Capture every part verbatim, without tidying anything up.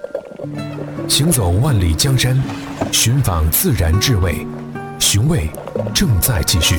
行走万里江山，寻访自然智慧，寻味正在继续。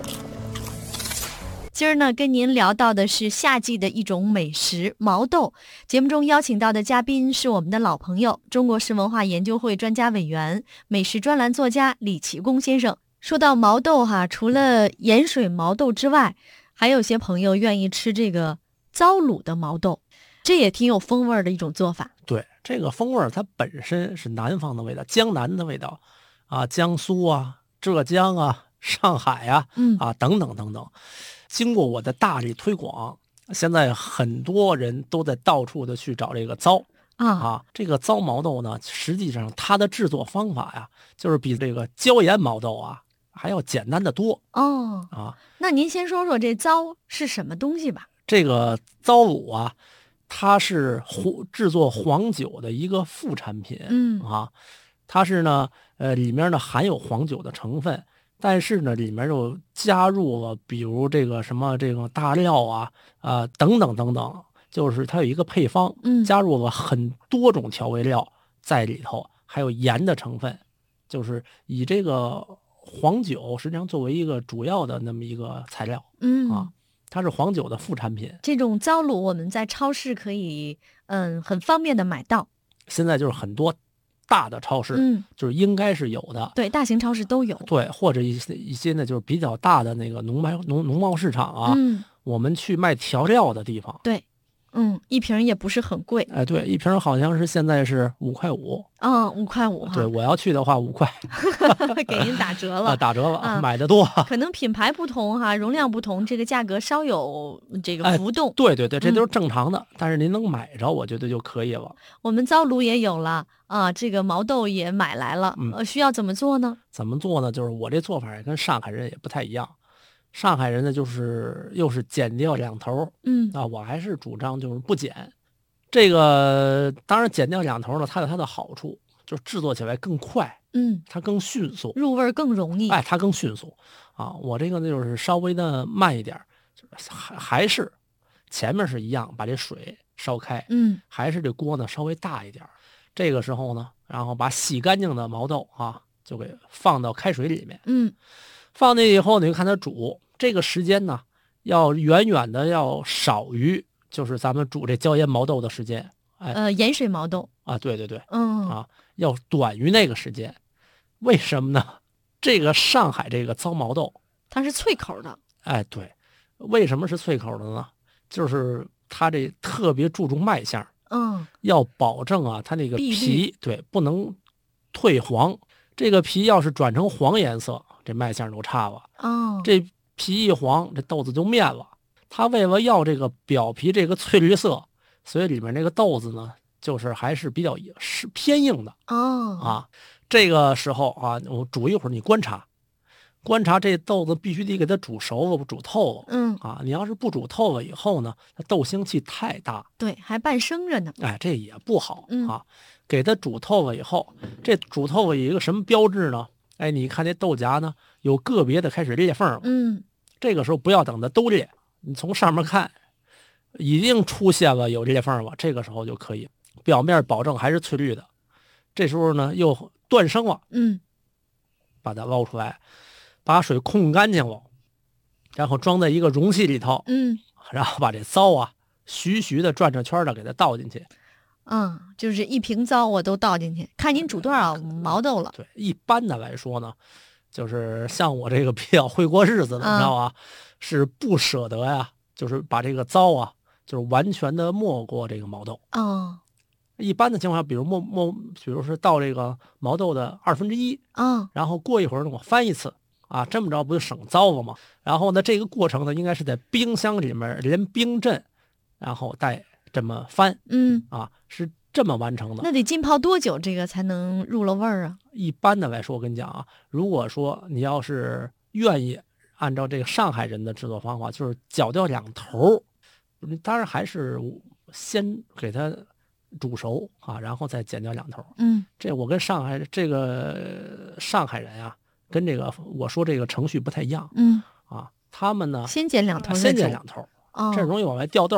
今儿呢，跟您聊到的是夏季的一种美食毛豆。节目中邀请到的嘉宾是我们的老朋友，中国式文化研究会专家委员、美食专栏作家李启功先生。说到毛豆哈，除了盐水毛豆之外，还有些朋友愿意吃这个糟卤的毛豆，这也挺有风味的一种做法。 对，这个风味它本身是南方的味道，江南的味道啊，江苏啊、浙江啊、上海啊， 嗯啊等等等等。经过我的大力推广，现在很多人都在到处的去找这个糟啊啊。这个糟毛豆呢，实际上它的制作方法呀，就是比这个椒盐毛豆啊还要简单的多哦啊。 那您先说说这糟是什么东西吧？ 这个糟卤啊，它是黄制作黄酒的一个副产品， 嗯啊，它是呢，呃，里面呢含有黄酒的成分。但是呢，里面又加入了比如这个什么这个大料啊啊、呃、等等等等，就是它有一个配方， 嗯加入了很多种调味料在里头，还有盐的成分，就是以这个黄酒实际上作为一个主要的那么一个材料嗯啊，它是黄酒的副产品。 这种糟卤我们在超市可以嗯很方便的买到。 现在就是很多大的超市， 嗯， 就是应该是有的。 对，大型超市都有。 对，或者一些一些呢，就是比较大的那个农贸农农贸市场啊， 嗯， 我们去卖调料的地方。 对，嗯，一瓶也不是很贵。 哎，对，一瓶好像是现在是五块五。 嗯，五块五哈。 对，我要去的话五块， 给您打折了， 啊，打折了， 啊买的多。 可能品牌不同哈，容量不同，这个价格稍有这个浮动。 哎、对对对，这都是嗯正常的，嗯、但是您能买着，我觉得就可以了。 我们糟卤也有了啊，这个毛豆也买来了， 嗯、 呃，需要怎么做呢？ 怎么做呢？就是我这做法也跟上海人也不太一样。上海人呢，就是又是剪掉两头， 嗯啊，我还是主张就是不剪。这个当然剪掉两头呢，它有它的好处，就是制作起来更快， 嗯， 它更迅速， 入味更容易。 哎，它更迅速啊。我这个呢就是稍微的慢一点，就是还还是前面是一样，把这水烧开， 嗯， 还是这锅呢稍微大一点。这个时候呢，然后把洗干净的毛豆啊，就给放到开水里面， 嗯， 放进去以后你就看它煮，这个时间呢要远远的要少于就是咱们煮这椒盐毛豆的时间。哎， 呃，盐水毛豆啊，对对对， 嗯啊，要短于那个时间。为什么呢？这个上海这个糟毛豆， 它是脆口的。 哎，对，为什么是脆口的呢？就是它这特别注重卖相， 嗯， 要保证啊，它那个碧绿皮对不能褪黄。这个皮要是转成黄颜色，这卖相就差了。 哦， 这皮一黄，这豆子就面了。它为了要这个表皮这个翠绿色，所以里面那个豆子呢，就是还是比较是偏硬的哦啊。这个时候啊，我煮一会儿，你观察，观察这豆子必须得给它煮熟了、煮透了。 嗯， 啊，你要是不煮透了以后呢，它豆腥气太大， 对，还半生着呢。 哎，这也不好嗯啊。给它煮透了以后，这煮透了有一个什么标志呢？哎，你看这豆荚呢，有个别的开始裂缝了。 嗯， 这个时候不要等它都裂，你从上面看，已经出现了有裂缝了，这个时候就可以，表面保证还是翠绿的。这时候呢又断生了， 嗯， 把它捞出来，把水控干净了，然后装在一个容器里头， 嗯， 然后把这糟啊徐徐的转着圈的给它倒进去。 嗯，就是一瓶糟我都倒进去，看您煮多少毛豆了。 对，一般的来说呢，就是像我这个比较会过日子的， 嗯你知道吧，是不舍得呀，就是把这个糟啊，就是完全的没过这个毛豆。 哦， 一般的情况下，比如没没，比如是倒这个毛豆的二分之一， 哦， 然后过一会儿呢，我翻一次啊，这么着不就省糟了吗？然后呢，这个过程呢，应该是在冰箱里面连冰镇，然后再这么翻嗯， 啊，是这么完成的。 那得浸泡多久这个才能入了味儿啊？ 一般的来说，我跟你讲啊，如果说你要是愿意按照这个上海人的制作方法，就是绞掉两头儿，当然还是先给它煮熟啊，然后再剪掉两头儿。 嗯， 这我跟上海这个上海人啊，跟这个我说这个程序不太一样嗯， 啊，他们呢先剪两头儿再先剪煮两头儿， 哦， 这容易往外掉豆儿。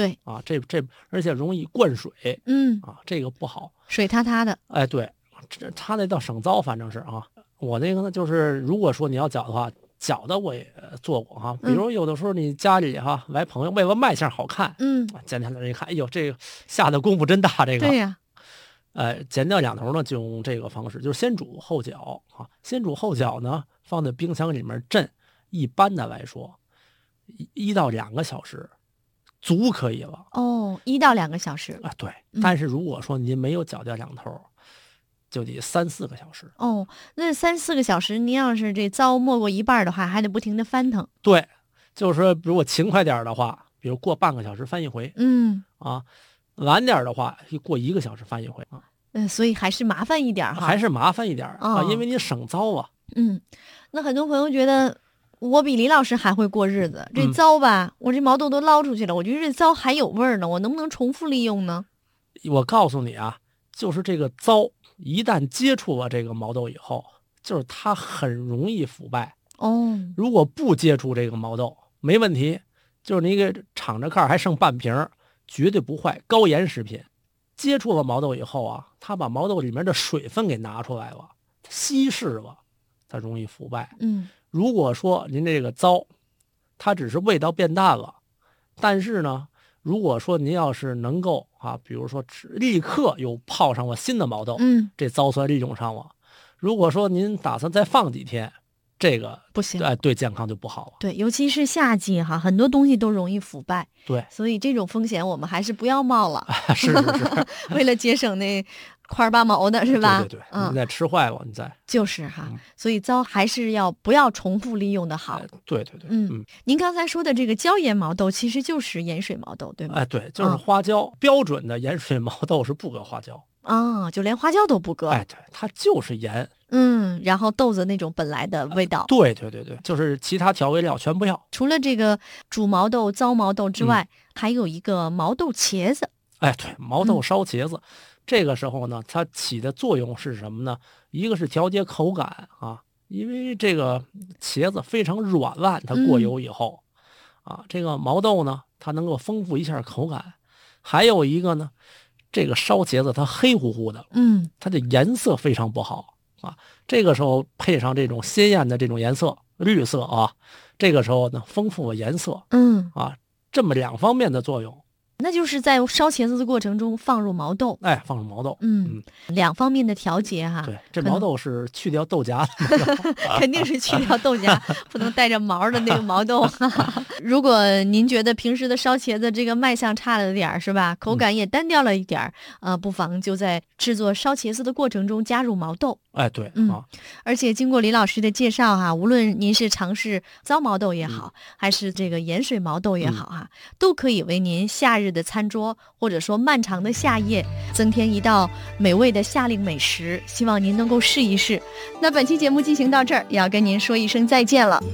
对啊，这这而且容易灌水， 嗯啊，这个不好， 水塌塌的。 哎，对，这他那叫省糟，反正是啊。我那个呢，就是如果说你要搅的话，搅的我也做过哈。比如有的时候你家里哈来朋友，为了卖相好看， 嗯， 剪下来一看，哎呦，这个下的功夫真大，这个。 对呀、 呃，剪掉两头呢，就用这个方式，就是先煮后搅啊。先煮后搅呢，放在冰箱里面镇。一般的来说，一一到两个小时足可以了。 哦，一到两个小时啊，对。 嗯但是如果说您没有搅掉两头，就得三四个小时。 哦，那三四个小时，您要是这糟没过一半的话，还得不停的翻腾。 对，就是说，比如我勤快点的话，比如过半个小时翻一回， 嗯啊，晚点的话，过一个小时翻一回啊， 呃，所以还是麻烦一点哈。 还是麻烦一点、 哦、 啊，因为你省糟啊。 嗯，那很多朋友觉得我比李老师还会过日子，这嗯糟吧，我这毛豆都捞出去了，我觉得这糟还有味儿呢，我能不能重复利用呢？ 我告诉你啊，就是这个糟一旦接触了这个毛豆以后，就是它很容易腐败。 哦， 如果不接触这个毛豆，没问题，就是你给敞着盖还剩半瓶，绝对不坏，高盐食品。接触了毛豆以后啊，它把毛豆里面的水分给拿出来了，稀释了，它容易腐败。 嗯， 如果说您这个糟，它只是味道变淡了，但是呢，如果说您要是能够啊，比如说立刻又泡上了新的毛豆， 嗯， 这糟算利用上了。如果说您打算再放几天，这个不行， 哎，对健康就不好了。 对，尤其是夏季哈，很多东西都容易腐败。 对， 所以这种风险我们还是不要冒了。 是是是， 为了节省那块八毛的是吧？ 对对对， 嗯， 你再吃坏了，你再就是哈， 嗯、 所以糟还是要不要重复利用的好。 哎、对对对， 嗯嗯， 您刚才说的这个椒盐毛豆其实就是盐水毛豆，对吗？ 哎，对，就是花椒，嗯、标准的盐水毛豆是不搁花椒啊、哦，就连花椒都不搁。 哎，对，它就是盐。 嗯，然后豆子那种本来的味道。 呃、对对对对，就是其他调味料全不要。 除了这个煮毛豆、糟毛豆之外，嗯、还有一个毛豆茄子。 哎，对，毛豆烧茄子。嗯，这个时候呢，它起的作用是什么呢？一个是调节口感啊，因为这个茄子非常软烂，它过油以后，嗯、啊，这个毛豆呢，它能够丰富一下口感。还有一个呢，这个烧茄子它黑乎乎的， 嗯， 它的颜色非常不好啊。这个时候配上这种鲜艳的这种颜色，绿色啊，这个时候呢，丰富了颜色， 嗯啊，这么两方面的作用。 那就是在烧茄子的过程中放入毛豆， 哎，放入毛豆， 嗯，嗯两方面的调节哈。 对，这毛豆是去掉豆荚的， 肯定是去掉豆荚，不能带着毛的那个毛豆。如果您觉得平时的烧茄子这个卖相差了点儿，是吧？口感也单调了一点儿，嗯、呃，不妨就在制作烧茄子的过程中加入毛豆。 哎，对， 嗯、 啊， 而且经过李老师的介绍哈，无论您是尝试糟毛豆也好，嗯、还是这个盐水毛豆也好哈，嗯、都可以为您夏日的餐桌或者说漫长的夏夜增添一道美味的夏令美食，希望您能够试一试。那本期节目进行到这儿，也要跟您说一声再见了。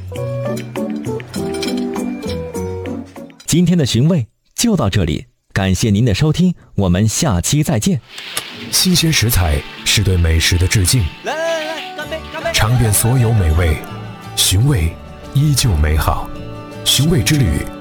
今天的寻味就到这里，感谢您的收听，我们下期再见。 新鲜食材是对美食的致敬， 来来来，干杯干杯！ 尝遍所有美味，寻味依旧美好。寻味之旅